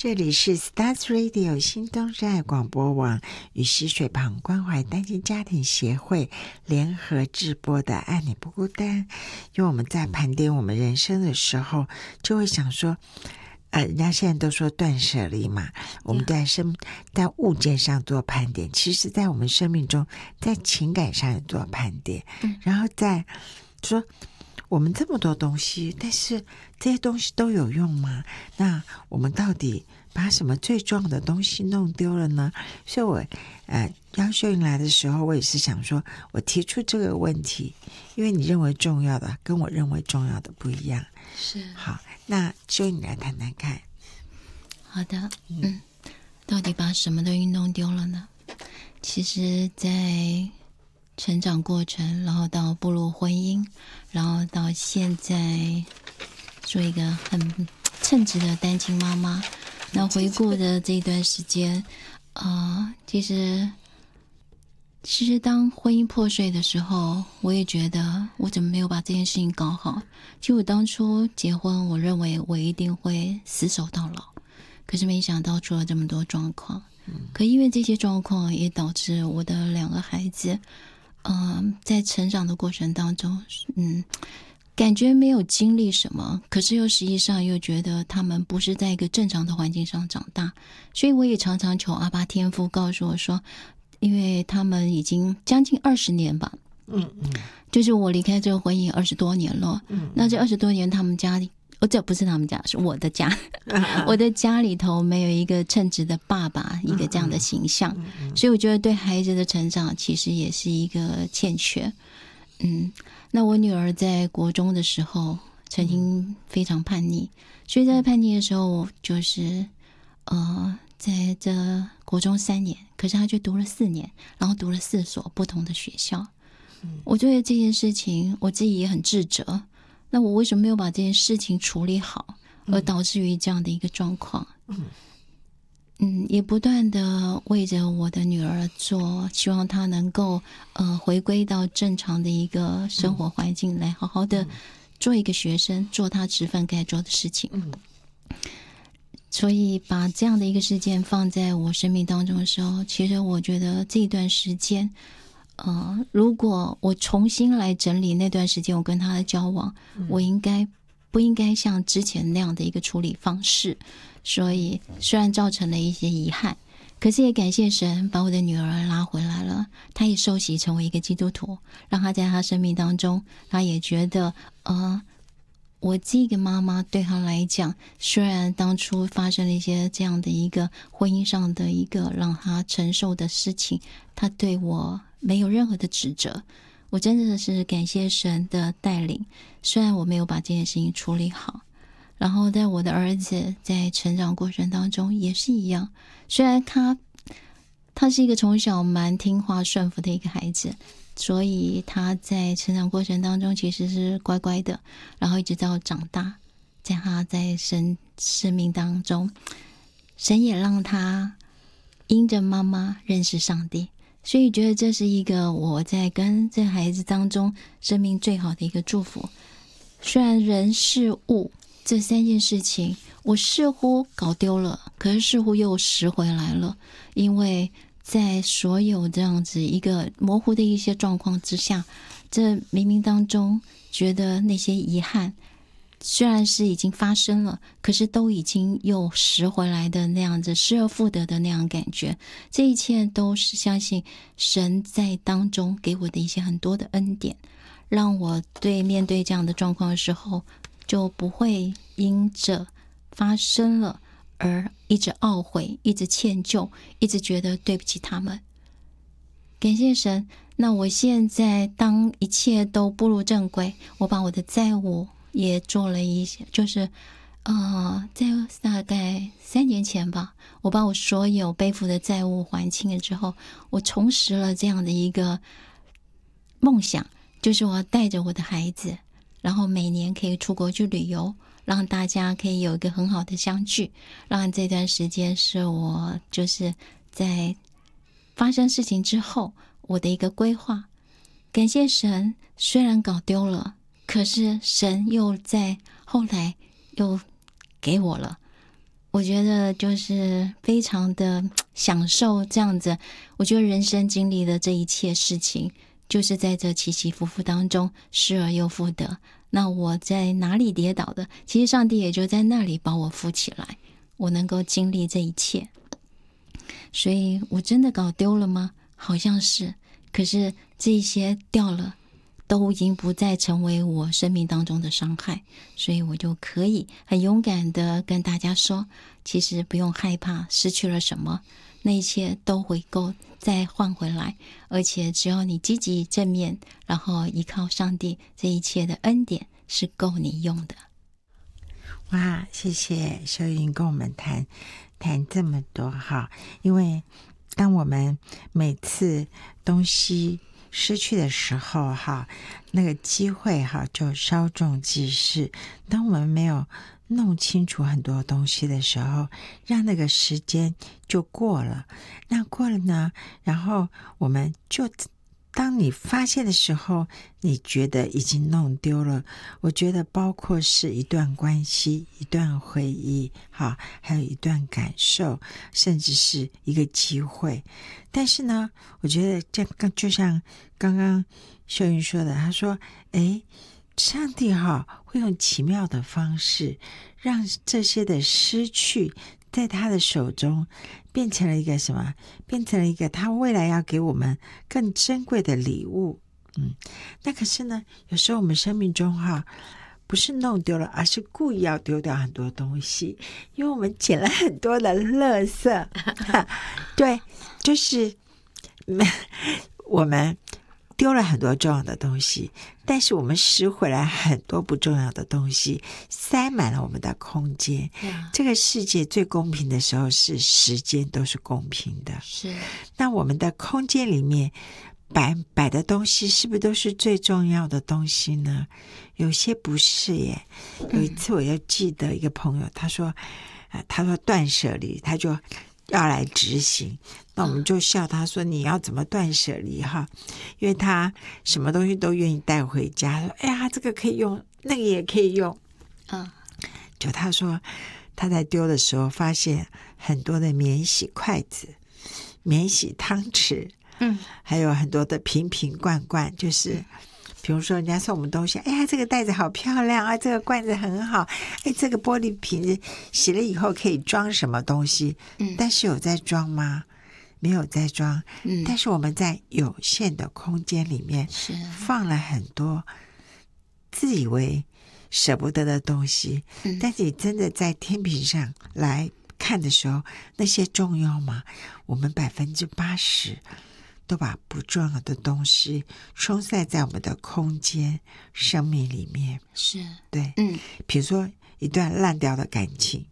这里是 Stars Radio 新东山广播网与溪水旁关怀单亲家庭协会联合制播的爱你不孤单。因为我们在盘点我们人生的时候，就会想说人家现在都说断舍离嘛，我们在物件上做盘点，其实在我们生命中在情感上也做盘点，然后再说我们这么多东西，但是这些东西都有用吗？那我们到底把什么最重要的东西弄丢了呢？所以我邀秀英来的时候，我也是想说，我提出这个问题，因为你认为重要的跟我认为重要的不一样。 是。 好，那秀英来谈谈看。 好的，到底把什么东西弄丢了呢？其实在成长过程，然后到步入婚姻，然后到现在做一个很称职的单亲妈妈，那回顾的这段时间其实当婚姻破碎的时候，我也觉得我怎么没有把这件事情搞好。其实我当初结婚，我认为我一定会死守到老，可是没想到出了这么多状况。可因为这些状况也导致我的2个孩子在成长的过程当中感觉没有经历什么，可是又实际上又觉得他们不是在一个正常的环境上长大，所以我也常常求阿爸天父告诉我说，因为他们已经将近20年吧，就是我离开这个婚姻20多年了，那这20多年他们家里这不是他们家，是我的家我的家里头没有一个称职的爸爸，一个这样的形象，所以我觉得对孩子的成长其实也是一个欠缺。那我女儿在国中的时候曾经非常叛逆，所以在叛逆的时候就是在这国中3年，可是她却读了4年，然后读了4所不同的学校。我觉得这件事情我自己也很自责，那我为什么没有把这件事情处理好，而导致于这样的一个状况？也不断的为着我的女儿做，希望她能够回归到正常的一个生活环境，来好好的做一个学生，做她职分该做的事情。所以把这样的一个事件放在我生命当中的时候，其实我觉得这段时间如果我重新来整理那段时间我跟他的交往，我不应该像之前那样的一个处理方式，所以虽然造成了一些遗憾，可是也感谢神把我的女儿拉回来了，她也受洗成为一个基督徒，让她在她生命当中，她也觉得我这个妈妈对她来讲，虽然当初发生了一些这样的一个婚姻上的一个让她承受的事情，她对我没有任何的指责，我真的是感谢神的带领，虽然我没有把这件事情处理好。然后在我的儿子在成长过程当中也是一样，虽然他是一个从小蛮听话顺服的一个孩子，所以他在成长过程当中其实是乖乖的，然后一直到长大，在他在生命当中，神也让他因着妈妈认识上帝，所以觉得这是一个我在跟这孩子当中生命最好的一个祝福。虽然人事物这3件事情我似乎搞丢了，可是似乎又拾回来了，因为在所有这样子一个模糊的一些状况之下，这冥冥当中觉得那些遗憾虽然是已经发生了，可是都已经又拾回来的那样子失而复得的那样感觉，这一切都是相信神在当中给我的一些很多的恩典，让我面对这样的状况的时候就不会因着发生了而一直懊悔，一直歉疚，一直觉得对不起他们。感谢神，那我现在当一切都步入正轨，我把我的债务也做了一些，就是在大概3年前吧，我把我所有背负的债务还清了之后，我重拾了这样的一个梦想，就是我要带着我的孩子，然后每年可以出国去旅游，让大家可以有一个很好的相聚，让这段时间是我就是在发生事情之后我的一个规划。感谢神，虽然搞丢了，可是神又在后来又给我了， 我觉得就是非常的享受这样子。我觉得人生经历的这一切事情，就是在这起起伏伏当中失而又复得。那我在哪里跌倒的，其实上帝也就在那里把我扶起来，我能够经历这一切。所以我真的搞丢了吗？好像是，可是这些掉了都已经不再成为我生命当中的伤害，所以我就可以很勇敢的跟大家说，其实不用害怕失去了什么，那一切都会够再换回来，而且只要你积极正面，然后依靠上帝，这一切的恩典是够你用的。 哇，谢谢秀云跟我们谈这么多哈，因为当我们每次东西失去的时候哈，那个机会哈就稍纵即逝。当我们没有弄清楚很多东西的时候，让那个时间就过了。那过了呢，然后我们就当你发现的时候，你觉得已经弄丢了。我觉得包括是一段关系，一段回忆，好，还有一段感受，甚至是一个机会。但是呢，我觉得就像刚刚秀云说的，他说上帝会用奇妙的方式让这些的失去在他的手中变成了一个什么？变成了一个他未来要给我们更珍贵的礼物。那可是呢，有时候我们生命中不是弄丢了，而是故意要丢掉很多东西，因为我们捡了很多的垃圾。对，就是我们丢了很多重要的东西，但是我们拾回来很多不重要的东西，塞满了我们的空间。这个世界最公平的时候是时间都是公平的， 是。 那我们的空间里面摆的东西是不是都是最重要的东西呢？有些不是耶。有一次我又记得一个朋友，他说断舍离，他就要来执行。那我们就笑他说你要怎么断舍离哈？因为他什么东西都愿意带回家，说哎呀这个可以用，那个也可以用。就他说他在丢的时候发现很多的免洗筷子、免洗汤匙，还有很多的瓶瓶罐罐，就是比如说人家送我们东西，哎呀这个袋子好漂亮啊，这个罐子很好，哎这个玻璃瓶子洗了以后可以装什么东西，但是有在装吗？没有在装。但是我们在有限的空间里面放了很多自以为舍不得的东西，但是你真的在天平上来看的时候，那些重要吗？我们80%都把不重要的东西充塞在我们的空间生命里面。 是， 对，比如说一段烂掉的感情，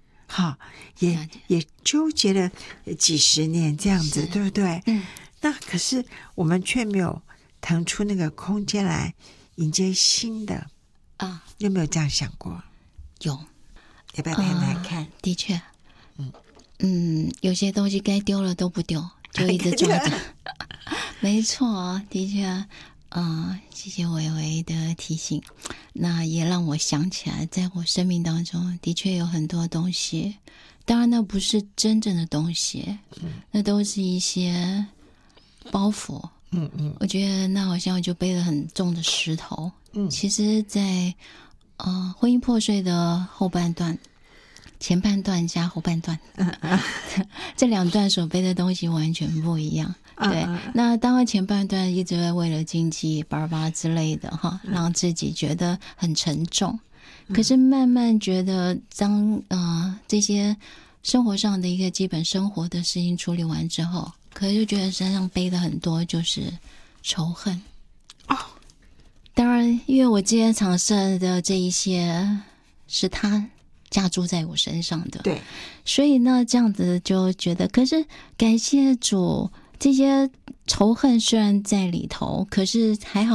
也纠结了几十年这样子，对不对？那可是我们却没有腾出那个空间来迎接新的啊！有没有这样想过？ 有， 要不要谈谈看？ 的确，有些东西该丢了都不丢，就一直抓着。没错，的确。谢谢维维的提醒，那也让我想起来，在我生命当中的确有很多东西，当然那不是真正的东西，那都是一些包袱。我觉得那好像就背了很重的石头。其实在婚姻破碎的后半段，前半段加后半段，这两段所背的东西完全不一样。对，那当然前半段一直在为了经济巴拉巴拉之类的让自己觉得很沉重。可是慢慢觉得当这些生活上的一个基本生活的事情处理完之后，可是就觉得身上背的很多就是仇恨。当然因为我今天场设的这一些是他加诸在我身上的，对，所以呢这样子就觉得，可是感谢主，这些仇恨虽然在里头，可是还好